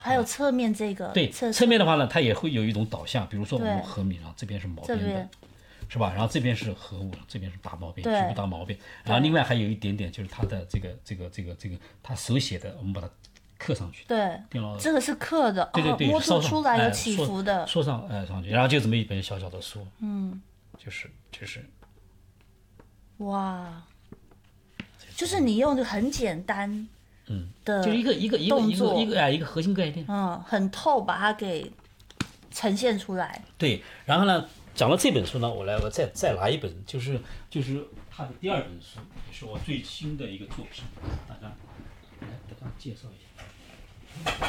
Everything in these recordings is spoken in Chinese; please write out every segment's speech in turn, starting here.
还有侧面这个， 对，侧面的话呢，它也会有一种导向，比如说我们和米啊，这边是毛边的，是吧？然后这边是和物，这边是大毛边，局部大毛边。然后另外还有一点点就是它的这个它手写的，我们把它刻上去。 对，这个是刻的， 对， 摸出来有起伏的， 缩上上去，然后就这么一本小小的书，就是哇，就是你用的很简单。的就一个核心概念， 很透，把它给呈现出来。 对，然后呢，讲到这本书呢，我再拿一本，就是他的第二本书，也是我最新的一个作品，大家介绍一下。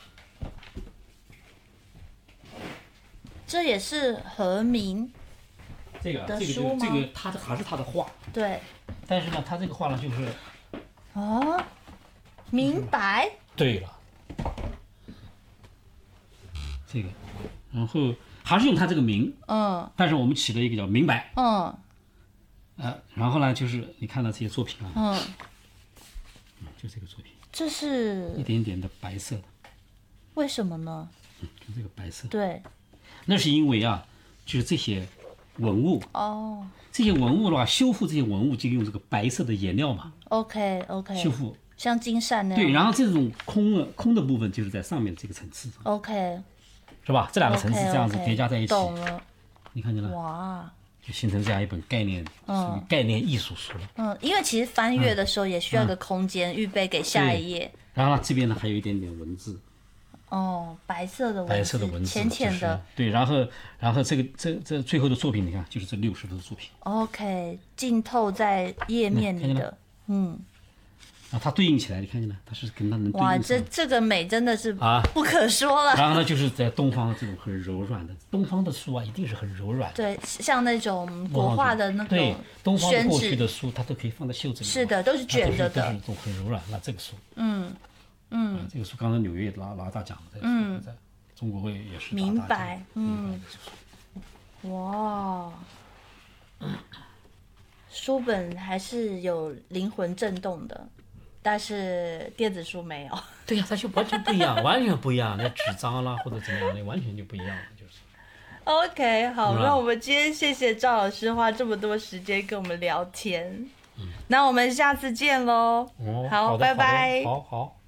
这也是何明的书吗？这个他还是他的画， 对。 但是呢，他这个画呢，就是明白。 对了，这个，然后还是用他这个明，但是我们起了一个叫明白，然后呢，就是你看到这些作品啊，就这个作品， 这是一点点的白色的， 为什么呢？ 就这个白色， 对， 那是因为啊，就是这些文物，这些文物的话，修复这些文物就用这个白色的颜料嘛 ，OK， 修复。 像金闪那样。 对，然后这种空的部分就是在上面这个层次上。 OK， 是吧？这两个层次这样子叠加在一起， 懂了。 你看见了？ 哇， 就形成这样一本概念，属于概念艺术书了。 因为其实翻阅的时候也需要一个空间，预备给下一页。 然后这边呢还有一点点文字。 白色的文字， 浅浅的。 对，然后这最后的作品，你看，就是这60幅的作品。 OK， 浸透在页面里的， 然后它对应起来，你看见了？它是跟它能对应。 哇，这个美真的是不可说了。 然后呢，就是在东方这种很柔软的，东方的书啊，一定是很柔软的。 对，像那种国画的那种， 对，东方的过去的书，它都可以放在袖子里。 是的，都是卷着的， 都是一种很柔软。那这个书，这个书刚才纽约拿大奖的，在中国会也是明白，哇。书本还是有灵魂震动的。但是电子书没有。 对呀，它就完全不一样，完全不一样。那纸张啦或者怎么样的，完全就不一样了，就是。 OK， 好，那我们今天谢谢赵老师花这么多时间跟我们聊天。那我们下次见喽。 好， 拜拜。 好。